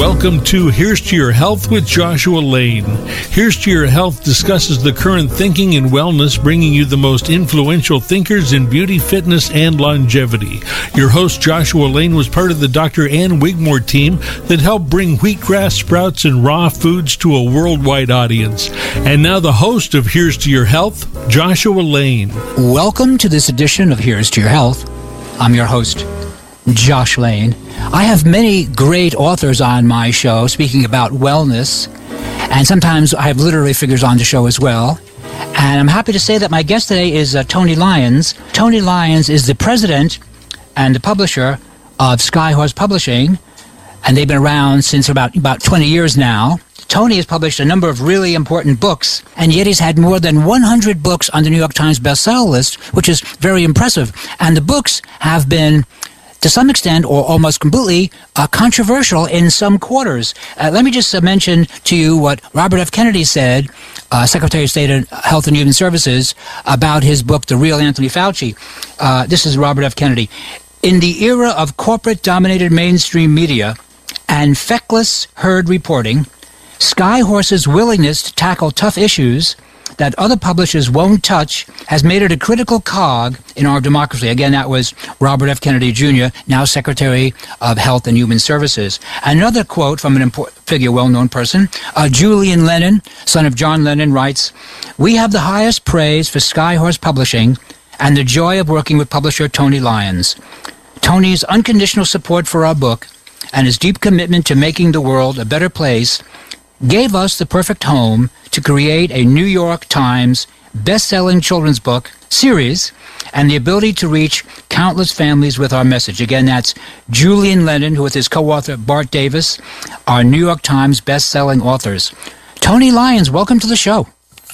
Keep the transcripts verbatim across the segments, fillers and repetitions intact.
Welcome to Here's to Your Health with Joshua Lane. Here's to Your Health discusses the current thinking in wellness, bringing you the most influential thinkers in beauty, fitness, and longevity. Your host, Joshua Lane, was part of the Doctor Ann Wigmore team that helped bring wheatgrass sprouts and raw foods to a worldwide audience. And now the host of Here's to Your Health, Joshua Lane. Welcome to this edition of Here's to Your Health. I'm your host, Josh Lane. I have many great authors on my show speaking about wellness, and sometimes I have literary figures on the show as well. And I'm happy to say that my guest today is uh, Tony Lyons. Tony Lyons is the president and the publisher of Skyhorse Publishing, and they've been around since about, about twenty years now. Tony has published a number of really important books, and yet he's had more than one hundred books on the New York Times bestseller list, which is very impressive. And the books have been, to some extent, or almost completely, uh, controversial in some quarters. Uh, let me just uh, mention to you what Robert F. Kennedy said, uh, Secretary of State of Health and Human Services, about his book, The Real Anthony Fauci. Uh, this is Robert F. Kennedy. In the era of corporate-dominated mainstream media and feckless herd reporting, Skyhorse's willingness to tackle tough issues that other publishers won't touch has made it a critical cog in our democracy. Again, that was Robert F. Kennedy Junior, now Secretary of Health and Human Services. Another quote from an important figure, well-known person, uh, Julian Lennon, son of John Lennon, writes, "We have the highest praise for Skyhorse Publishing and the joy of working with publisher Tony Lyons. Tony's unconditional support for our book and his deep commitment to making the world a better place gave us the perfect home to create a New York Times best-selling children's book series and the ability to reach countless families with our message." Again, that's Julian Lennon, who with his co-author Bart Davis, are New York Times best-selling authors. Tony Lyons, welcome to the show.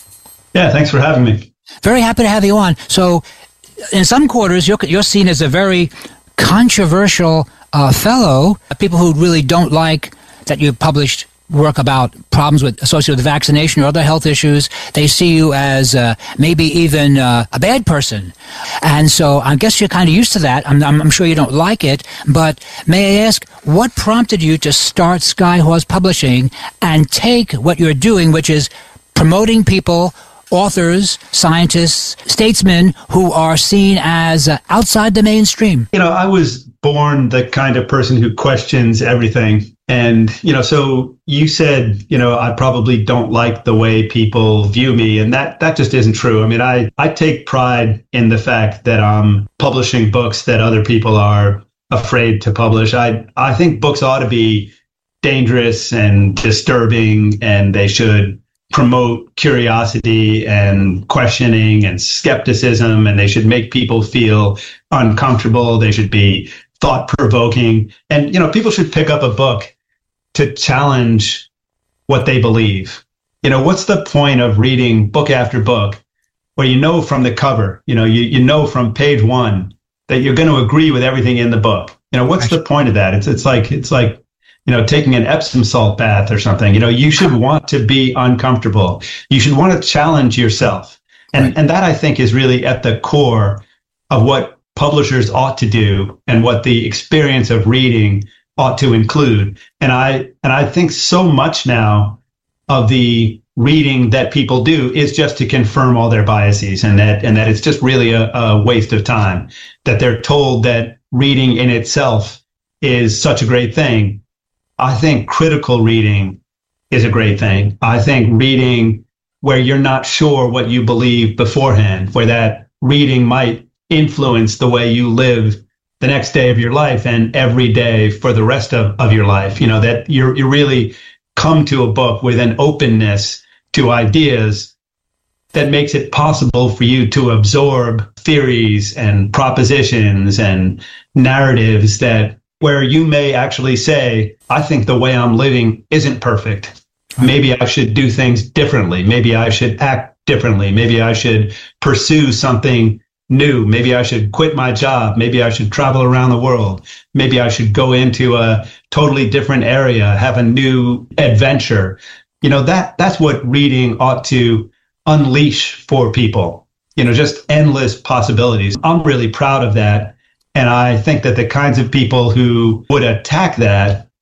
Yeah, thanks for having me. Very happy to have you on. So, in some quarters, you're, you're seen as a very controversial uh, fellow. People who really don't like that you've published work about problems with associated with vaccination or other health issues, they see you as uh, maybe even uh, a bad person. And so I guess you're kind of used to that. I'm, I'm, I'm sure you don't like it, but may I ask, what prompted you to start Skyhorse Publishing and take what you're doing, which is promoting people, authors, scientists, statesmen who are seen as uh, outside the mainstream? You know, I was born the kind of person who questions everything. And, you know, so you said, you know, I probably don't like the way people view me. And that, that just isn't true. I mean, I, I take pride in the fact that I'm publishing books that other people are afraid to publish. I, I think books ought to be dangerous and disturbing, and they should promote curiosity and questioning and skepticism, and they should make people feel uncomfortable. They should be thought-provoking. And, you know, people should pick up a book to challenge what they believe. You know, what's the point of reading book after book where you know from the cover, you know, you, you know from page one that you're going to agree with everything in the book? You know, what's the point of that? It's it's like it's like, you know, taking an Epsom salt bath or something. You know, you should want to be uncomfortable. You should want to challenge yourself. And right. and that, I think, is really at the core of what publishers ought to do and what the experience of reading ought to include. And I and I think so much now of the reading that people do is just to confirm all their biases, and that and that it's just really a, a waste of time, that they're told that reading in itself is such a great thing. I think critical reading is a great thing. I think reading where you're not sure what you believe beforehand, where that reading might influence the way you live the next day of your life and every day for the rest of, of your life, you know, that you're, you really come to a book with an openness to ideas that makes it possible for you to absorb theories and propositions and narratives that where you may actually say, I think the way I'm living isn't perfect. Maybe I should do things differently. Maybe I should act differently. Maybe I should pursue something new. Maybe I should quit my job. Maybe I should travel around the world. Maybe I should go into a totally different area, have a new adventure. You know, that that's what reading ought to unleash for people. You know, just endless possibilities. I'm really proud of that. And I think that the kinds of people who would attack that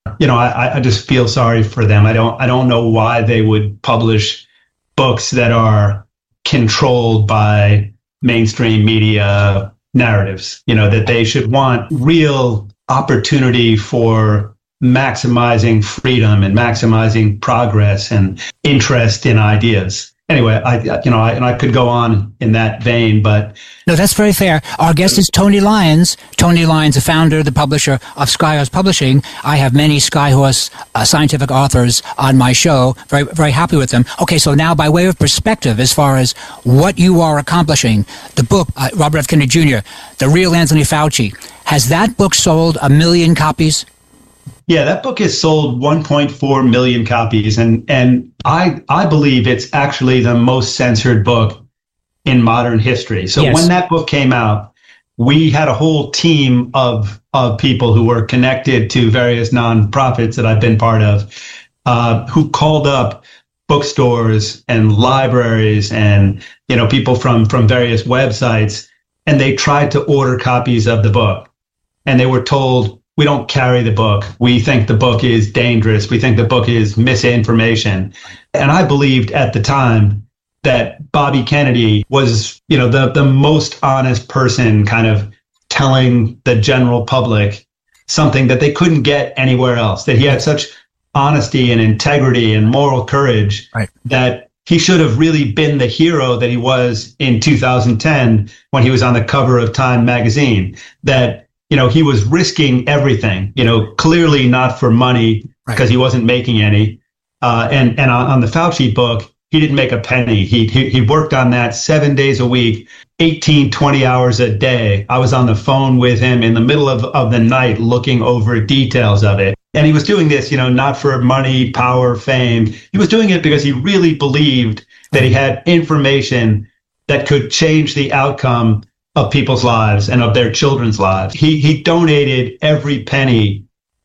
you know, I, I just feel sorry for them. I don't, I don't know why they would publish books that are controlled by mainstream media narratives, you know, that they should want real opportunity for maximizing freedom and maximizing progress and interest in ideas. Anyway, I, you know, I, and I could go on in that vein, but no, that's very fair. Our guest is Tony Lyons. Tony Lyons, the founder, the publisher of Skyhorse Publishing. I have many Skyhorse uh, scientific authors on my show. Very, very happy with them. Okay, so now by way of perspective, as far as what you are accomplishing, the book, uh, Robert F. Kennedy Junior, The Real Anthony Fauci, has that book sold a million copies? Yeah, that book has sold one point four million copies, and and I I believe it's actually the most censored book in modern history. So yes. When that book came out, we had a whole team of of people who were connected to various nonprofits that I've been part of, uh, who called up bookstores and libraries and you know people from from various websites, and they tried to order copies of the book, and they were told, we don't carry the book. We think the book is dangerous. We think the book is misinformation. And I believed at the time that Bobby Kennedy was, you know, the, the most honest person kind of telling the general public something that they couldn't get anywhere else, that he had such honesty and integrity and moral courage right. that he should have really been the hero that he was in two thousand ten when he was on the cover of Time magazine, that you know, he was risking everything, you know, clearly not for money because right. he wasn't making any. Uh, and and on, on the Fauci book, he didn't make a penny. He, he he worked on that seven days a week, eighteen, twenty hours a day. I was on the phone with him in the middle of, of the night looking over details of it. And he was doing this, you know, not for money, power, fame. He was doing it because he really believed that he had information that could change the outcome of people's lives and of their children's lives. He he donated every penny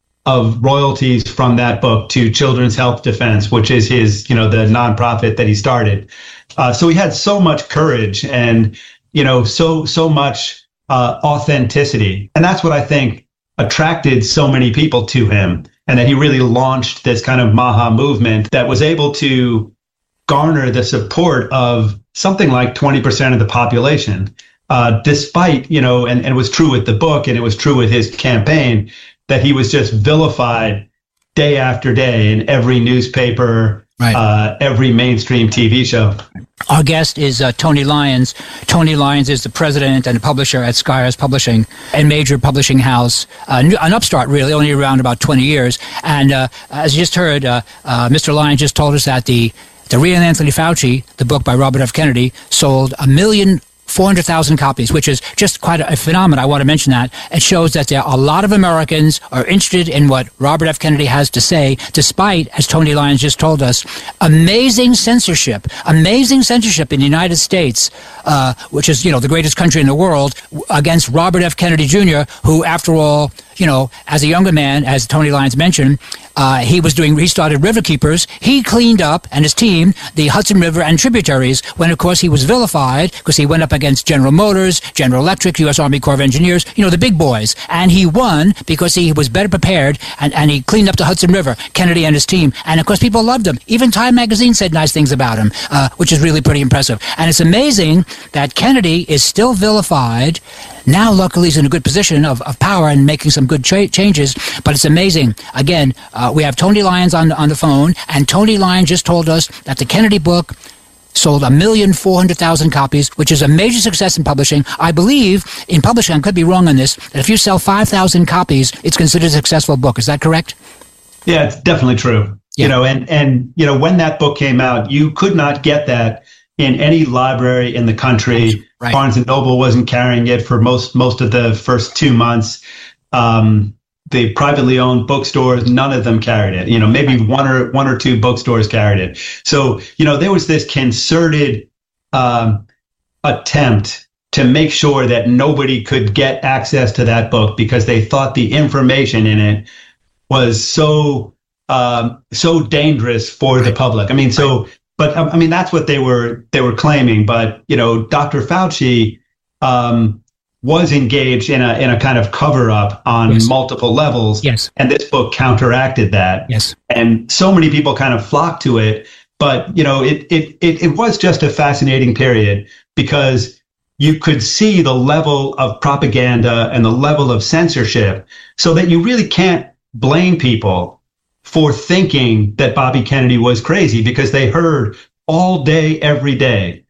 of royalties from that book to Children's Health Defense, which is his, you know, the nonprofit that he started. Uh, so he had so much courage and, you know, so so much uh, authenticity. And that's what I think attracted so many people to him, and that he really launched this kind of Maha movement that was able to garner the support of something like twenty percent of the population. Uh, despite, you know, and, and it was true with the book and it was true with his campaign, that he was just vilified day after day in every newspaper, right. uh, every mainstream T V show. Our guest is uh, Tony Lyons. Tony Lyons is the president and publisher at Skyhorse Publishing, a major publishing house, uh, an upstart really, only around about twenty years. And uh, as you just heard, uh, uh, Mister Lyons just told us that the, the Real Anthony Fauci, the book by Robert F. Kennedy, sold a million four hundred thousand copies, which is just quite a, a phenomenon. I want to mention that. It shows that there are a lot of Americans are interested in what Robert F. Kennedy has to say, despite, as Tony Lyons just told us, amazing censorship, amazing censorship in the United States, uh, which is, you know, the greatest country in the world, against Robert F. Kennedy Junior, who, after all, you know, as a younger man, as Tony Lyons mentioned, uh, he was doing, he started Riverkeepers. He cleaned up, and his team, the Hudson River and tributaries, when, of course, he was vilified because he went up against General Motors, General Electric, U S Army Corps of Engineers, you know, the big boys. And he won because he was better prepared, and, and he cleaned up the Hudson River, Kennedy and his team. And, of course, people loved him. Even Time magazine said nice things about him, uh, which is really pretty impressive. And it's amazing that Kennedy is still vilified. Now, luckily, he's in a good position of, of power and making some good tra- changes. But it's amazing. Again, uh, we have Tony Lyons on, on the phone, and Tony Lyons just told us that the Kennedy book sold a million four hundred thousand copies, which is a major success in publishing. I believe in publishing, I could be wrong on this, that if you sell five thousand copies, it's considered a successful book. Is that correct? Yeah, it's definitely true. Yeah. You know, and, and, you know, when that book came out, you could not get that in any library in the country. Right. Barnes and Noble wasn't carrying it for most, most of the first two months. Um, the privately owned bookstores, none of them carried it. You know, maybe one or one or two bookstores carried it. So, you know, there was this concerted um, attempt to make sure that nobody could get access to that book because they thought the information in it was so um, so dangerous for the public. I mean, so, but I mean, that's what they were they were claiming. But you know, Doctor Fauci, um, was engaged in a in a kind of cover up on Yes. multiple levels. Yes. And this book counteracted that. Yes. And so many people kind of flocked to it. But, you know, it it it, it was just a fascinating period because you could see the level of propaganda and the level of censorship, so that you really can't blame people for thinking that Bobby Kennedy was crazy, because they heard all day, every day,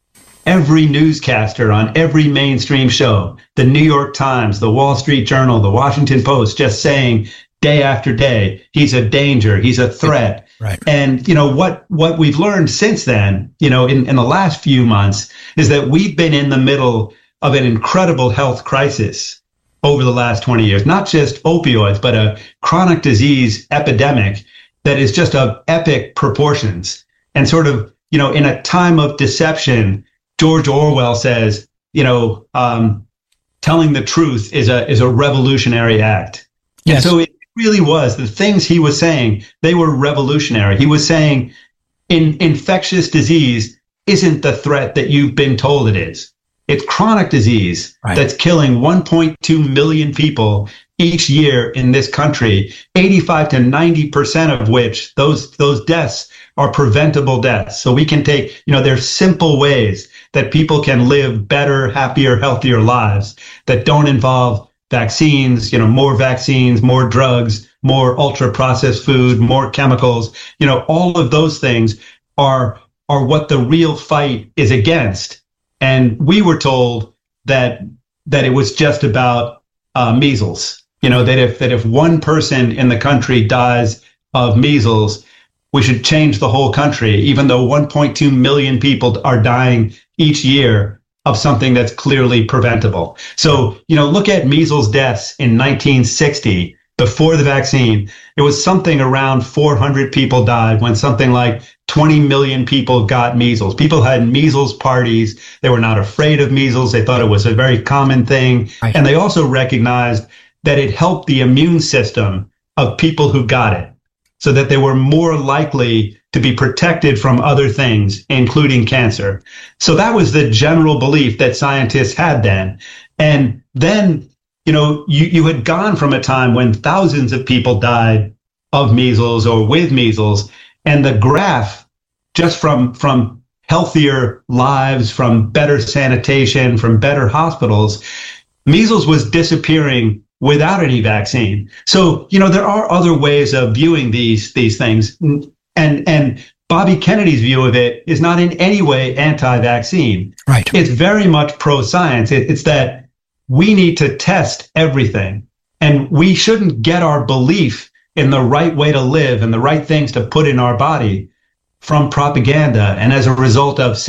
every newscaster on every mainstream show, the New York Times, the Wall Street Journal, the Washington Post, just saying day after day, he's a danger, he's a threat. Right. And, you know, what, what we've learned since then, you know, in, in the last few months, is that we've been in the middle of an incredible health crisis over the last twenty years, not just opioids, but a chronic disease epidemic that is just of epic proportions. And sort of, you know, in a time of deception, George Orwell says, you know, um, telling the truth is a is a revolutionary act. Yes. And so it really was. The things he was saying, they were revolutionary. He was saying, in infectious disease isn't the threat that you've been told it is. It's chronic disease Right. that's killing one point two million people each year in this country, eighty-five to ninety percent of which those those deaths are preventable deaths. So we can take, you know, there's simple ways that people can live better, happier, healthier lives that don't involve vaccines, you know, more vaccines, more drugs, more ultra processed food, more chemicals. You know, all of those things are are what the real fight is against. And we were told that that it was just about uh, measles. You know, that if that if one person in the country dies of measles, we should change the whole country, even though one point two million people are dying each year of something that's clearly preventable. So, you know, look at measles deaths in nineteen sixty, before the vaccine. It was something around four hundred people died when something like twenty million people got measles. People had measles parties. They were not afraid of measles. They thought it was a very common thing. Right. And they also recognized that it helped the immune system of people who got it, so that they were more likely to be protected from other things, including cancer. So that was the general belief that scientists had then. And then, you know, you, you had gone from a time when thousands of people died of measles or with measles, and the graph, just from, from healthier lives, from better sanitation, from better hospitals, measles was disappearing without any vaccine. So, you know, there are other ways of viewing these these things. And and Bobby Kennedy's view of it is not in any way anti-vaccine. Right. It's very much pro-science. It, it's that we need to test everything. And we shouldn't get our belief in the right way to live and the right things to put in our body from propaganda and as a result of